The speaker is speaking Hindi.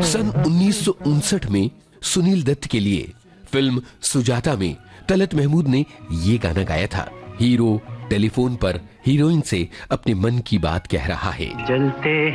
सन 1959 में सुनील दत्त के लिए फिल्म सुजाता में तलत महमूद ने ये गाना गाया था। हीरो टेलीफोन पर हीरोइन से अपने मन की बात कह रहा है। जलते